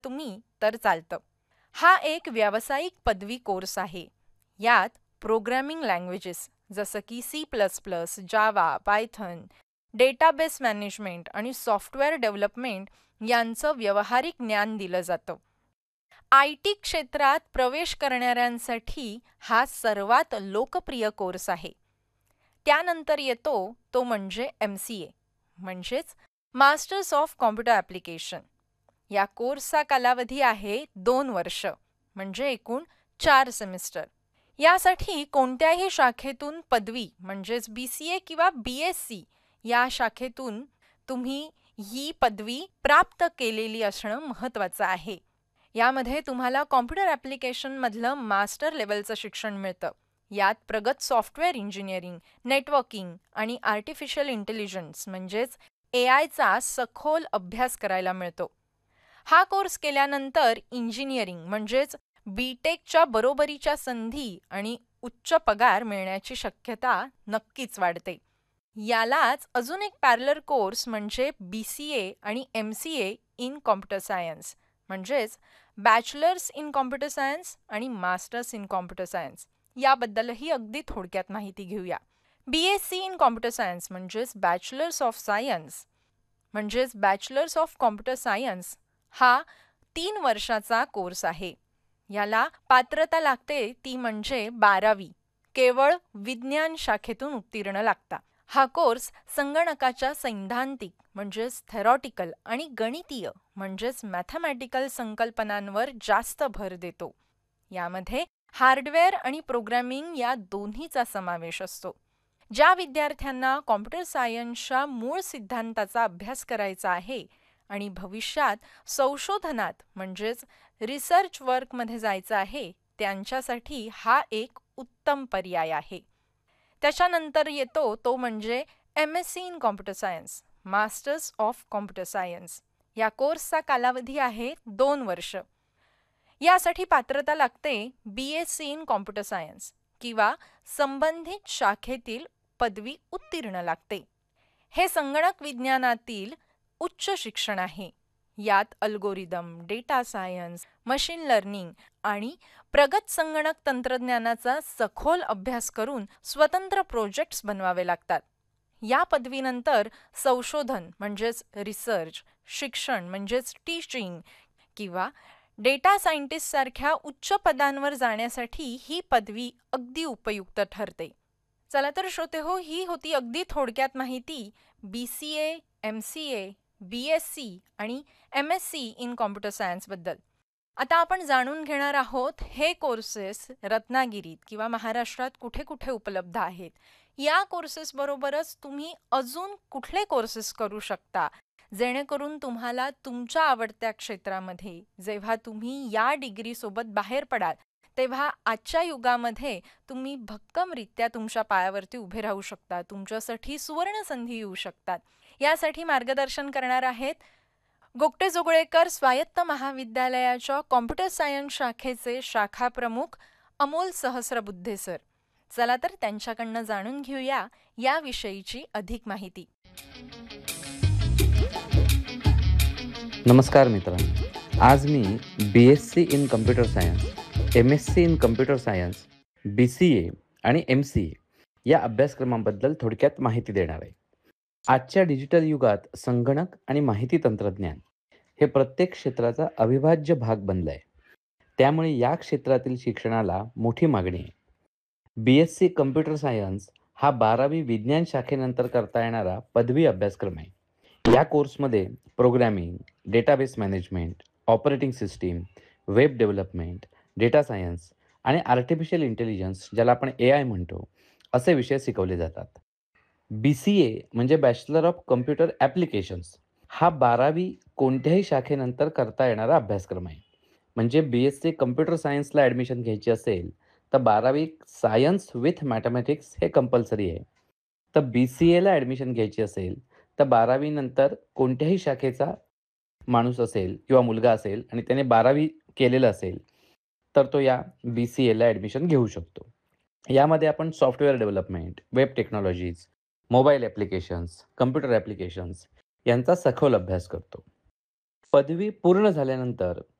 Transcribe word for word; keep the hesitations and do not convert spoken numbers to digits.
तुम्ही तर चालतं. हा एक व्यावसायिक पदवी कोर्स आहे. यात प्रोग्रॅमिंग लँग्वेजेस जसं की सी प्लस प्लस, जावा, पायथन, डेटाबेस मॅनेजमेंट आणि सॉफ्टवेअर डेव्हलपमेंट यांचं व्यावहारिक ज्ञान दिलं जातं. आय टी क्षेत्रात प्रवेश करणाऱ्यांसाठी हा सर्वात लोकप्रिय कोर्स आहे. त्यानंतर येतो तो म्हणजे एम सी ए म्हणजेच मास्टर्स ऑफ कॉम्प्युटर ॲप्लिकेशन. या कोर्सचा कालावधी आहे दोन वर्ष म्हणजे एकूण चार सेमिस्टर. यासाठी कोणत्याही शाखेतून पदवी म्हणजेच बी सी ए किंवा बी एस सी या शाखेतून तुम्ही ही पदवी प्राप्त केलेली असणं महत्त्वाचं आहे. यामध्ये तुम्हाला कॉम्प्युटर ॲप्लिकेशनमधलं मास्टर लेवलचं शिक्षण मिळतं. यात प्रगत सॉफ्टवेअर इंजिनिअरिंग, नेटवर्किंग आणि आर्टिफिशियल इंटेलिजन्स म्हणजेच ए आयचा सखोल अभ्यास करायला मिळतो. हा कोर्स केल्यानंतर इंजिनिअरिंग म्हणजेच बी टेकच्या बरोबरीच्या संधी आणि उच्च पगार मिळण्याची शक्यता नक्कीच वाढते. यालाच अजून एक पॅरलर कोर्स म्हणजे बी सी ए आणि M C A in computer science म्हणजेच बॅचलर्स इन कॉम्प्युटर सायन्स आणि मास्टर्स इन कॉम्प्युटर सायन्स याबद्दलही अगदी थोडक्यात माहिती घेऊया. बी S C in computer science म्हणजेच बॅचलर्स ऑफ सायन्स म्हणजेच बॅचलर्स ऑफ कॉम्प्युटर सायन्स हा तीन वर्षाचा कोर्स आहे. याला पात्रता लागते ती म्हणजे बारावी, केवळ विज्ञान शाखेतून उत्तीर्ण लागता. हा कोर्स संगणकाच्या सैद्धांतिक म्हणजेच थेरॉटिकल आणि गणितीय म्हणजेच मॅथमॅटिकल संकल्पनांवर जास्त भर देतो. यामध्ये हार्डवेअर आणि प्रोग्रॅमिंग या दोन्हीचा समावेश असतो. ज्या विद्यार्थ्यांना कॉम्प्युटर सायन्सच्या मूळ सिद्धांताचा अभ्यास करायचा आहे आणि भविष्यात संशोधनात म्हणजेच रिसर्च वर्कमध्ये जायचं आहे त्यांच्यासाठी हा एक उत्तम पर्याय आहे. त्याच्यानंतर येतो तो म्हणजे M S C in computer science, masters of computer science. या कोर्सचा कालावधी आहे दोन वर्ष. यासाठी पात्रता लागते बी S C in computer science किंवा संबंधित शाखेतील पदवी उत्तीर्ण लागते. हे संगणक विज्ञानातील उच्च शिक्षण आहे. यात algorithm, data science, machine learning आणि प्रगत संगणक तंत्रज्ञानाचा सखोल अभ्यास करून स्वतंत्र प्रोजेक्ट्स बनवावे लागतात. या पदवीनंतर संशोधन म्हणजेच रिसर्च, शिक्षण म्हणजेच टीचिंग किंवा डेटा सायंटिस्ट सारख्या उच्च पदांवर जाण्यासाठी ही पदवी अगदी उपयुक्त ठरते. चला तर श्रोते हो, ही होती अगदी थोडक्यात माहिती बी सी ए, एम सी ए, बी एस सी आणि M S C in computer सायन्सबद्दल. आता आपण जाणून घेणार आहोत हे कोर्सेस रत्नागिरीत किंवा महाराष्ट्रात कुठे कुठे उपलब्ध आहेत. या कोर्सेस बरोबरच तुम्ही अजून कुठले कोर्सेस करू शकता जेणेकरून तुम्हाला तुमच्या आवडत्या क्षेत्रामध्ये जेव्हा तुम्ही या डिग्रीसोबत बाहेर पडाल तेव्हा आजच्या युगामध्ये तुम्ही भक्कमरित्या तुमच्या पायावरती उभे राहू शकता, तुमच्यासाठी सुवर्ण संधी येऊ शकतात. यासाठी मार्गदर्शन करणार आहेत गोगटे जोगळेकर स्वायत्त महाविद्यालयाच्या कॉम्प्युटर सायन्स शाखेचे शाखा प्रमुख अमोल सहस्रबुद्धे सर. चला तर त्यांच्याकडनं जाणून घेऊया याविषयीची अधिक माहिती. नमस्कार मित्रांनो, आज मी बी S C in computer science, M S C in computer science, B C ए आणि एम सी ए या अभ्यासक्रमांबद्दल थोडक्यात माहिती देणार आहे. आजच्या डिजिटल युगात संगणक आणि माहिती तंत्रज्ञान हे प्रत्येक क्षेत्राचा अविभाज्य भाग बनलं आहे. त्यामुळे या क्षेत्रातील शिक्षणाला मोठी मागणी आहे. बी एस सी कम्प्युटर सायन्स हा बारावी विज्ञान शाखेनंतर करता येणारा पदवी अभ्यासक्रम आहे. या कोर्समध्ये programming, database management, operating system, web development, data science आणि आर्टिफिशियल इंटेलिजन्स ज्याला आपण ए आय म्हणतो असे विषय शिकवले जातात. बी सी ए म्हणजे बॅचलर ऑफ कम्प्युटर ॲप्लिकेशन्स हा बारावी कोणत्याही शाखेनंतर करता येणारा अभ्यासक्रम आहे. म्हणजे बी एस सी कम्प्युटर सायन्सला ॲडमिशन घ्यायची असेल तर बारावी सायन्स विथ मॅथमॅटिक्स हे कंपल्सरी आहे. तर बी सी एला ॲडमिशन घ्यायची असेल तर बारावीनंतर कोणत्याही शाखेचा माणूस असेल किंवा मुलगा असेल आणि त्याने बारावी केलेलं असेल तर तो या बी सी एला ॲडमिशन घेऊ शकतो. यामध्ये आपण software development, web technologies, mobile applications, computer applications यांचा सखोल अभ्यास करतो. पदवी पूर्ण झाल्यानंतर